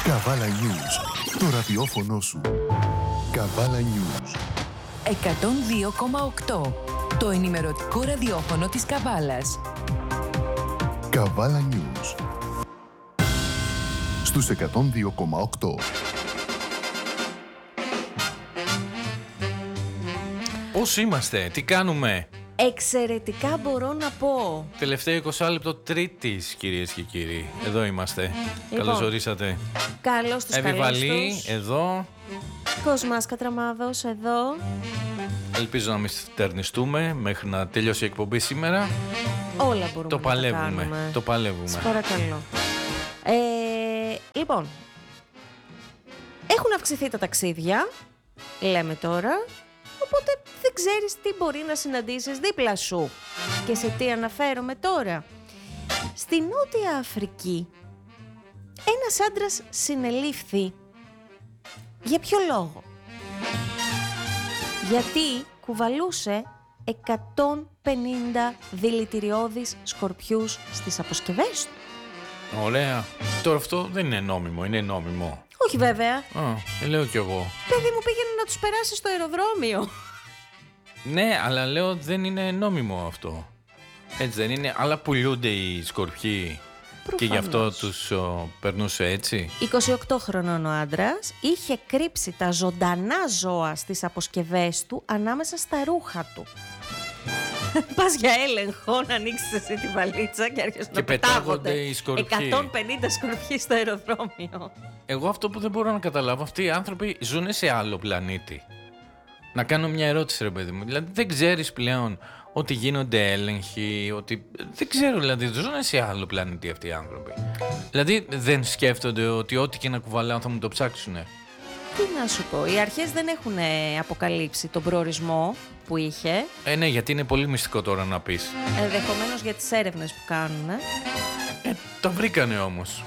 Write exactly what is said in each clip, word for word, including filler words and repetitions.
Καβάλα News. Το ραδιόφωνο σου. Καβάλα News. εκατόν δύο κόμμα οκτώ. Το ενημερωτικό ραδιόφωνο της Καβάλας. Καβάλα News. Στους εκατόν δύο κόμμα οκτώ. Πώς είμαστε, τι κάνουμε? Εξαιρετικά μπορώ να πω. Τελευταίο είκοσι λεπτό Τρίτης, κυρίες και κύριοι. Εδώ είμαστε. Λοιπόν, Καλώς ορίσατε. Καλώς τους Επιβαλή, καλώς τους. εδώ. Κοσμάς Κατραμάδος, εδώ. Ελπίζω να μην στερνιστούμε μέχρι να τελειώσει η εκπομπή σήμερα. Όλα μπορούμε Το να παλεύουμε. τα κάνουμε. Το παλεύουμε. Σας παρακαλώ. Ε, λοιπόν, έχουν αυξηθεί τα ταξίδια, λέμε τώρα, οπότε δεν ξέρεις τι μπορεί να συναντήσεις δίπλα σου. Και σε τι αναφέρομαι τώρα? Στη Νότια Αφρική, ένας άντρας συνελήφθη. Για ποιο λόγο? Γιατί κουβαλούσε εκατόν πενήντα δηλητηριώδεις σκορπιούς στις αποσκευές του. Ωραία. Τώρα αυτό δεν είναι νόμιμο, είναι νόμιμο. Όχι βέβαια. Α, λέω κι εγώ. Παιδί μου, πήγαινε να τους περάσει στο αεροδρόμιο. Ναι, αλλά λέω δεν είναι νόμιμο αυτό. Έτσι δεν είναι, αλλά πουλούνται οι σκορπιοί. Προφανώς. Και γι' αυτό τους ο, περνούσε έτσι. είκοσι οκτώ χρονών ο άντρας είχε κρύψει τα ζωντανά ζώα στις αποσκευές του ανάμεσα στα ρούχα του. Πας για έλεγχο να ανοίξεις εσύ τη βαλίτσα και έρχεσαι να πετάγονται οι σκορπιοί. εκατόν πενήντα σκορπιοί στο αεροδρόμιο. Εγώ αυτό που δεν μπορώ να καταλάβω, αυτοί οι άνθρωποι ζουν σε άλλο πλανήτη. Να κάνω μια ερώτηση, ρε παιδί μου. Δηλαδή δεν ξέρεις πλέον ότι γίνονται έλεγχοι, ότι... Δεν ξέρω, δηλαδή ζουν σε άλλο πλανήτη αυτοί οι άνθρωποι. Δηλαδή δεν σκέφτονται ότι ό,τι και να κουβαλάω θα μου το ψάξουνε. Τι να σου πω, οι αρχές δεν έχουν αποκαλύψει τον προορισμό που είχε. Ε, ναι, γιατί είναι πολύ μυστικό τώρα να πεις. Ενδεχομένως για τις έρευνες που κάνουν. Ε, το βρήκανε όμως.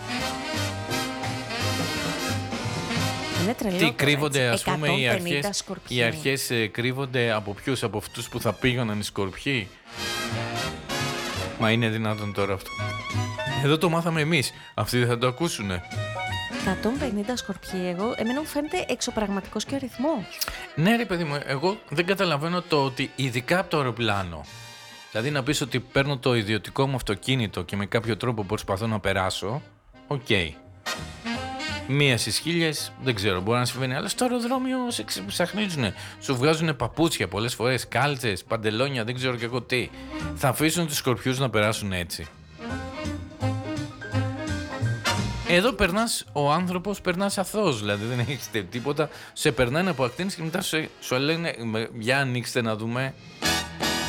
Είναι τρελό. Τι τώρα, κρύβονται, έτσι. ας πούμε, οι εκατόν πενήντα αρχές, σκορπιοί. οι αρχές ε, κρύβονται από ποιους, από αυτούς που θα πήγαιναν οι σκορπιοί. Μα είναι δυνατόν τώρα αυτό? Εδώ το μάθαμε εμείς, αυτοί δεν θα το ακούσουνε. εκατόν πενήντα σκορπιοί, εγώ, εμένα μου φαίνεται εξωπραγματικός και ο αριθμός. Ναι ρε παιδί μου, εγώ δεν καταλαβαίνω το ότι ειδικά από το αεροπλάνο, δηλαδή να πεις ότι παίρνω το ιδιωτικό μου αυτοκίνητο και με κάποιο τρόπο προσπαθώ να περάσω, οκ. Okay. Μία στις χίλιες, δεν ξέρω, μπορεί να συμβαίνει, αλλά στο αεροδρόμιο σε ψαχνίζουνε. Σου βγάζουν παπούτσια πολλές φορές, κάλτσες, παντελόνια, δεν ξέρω και εγώ τι. Θα αφήσουν τους σκορπιούς να περάσουν έτσι? Εδώ περνάς, ο άνθρωπος περνάς αθώος, δηλαδή δεν έχεις τίποτα. Σε περνάνε από ακτίνες και μετά σου, σου λένε για ανοίξτε να δούμε.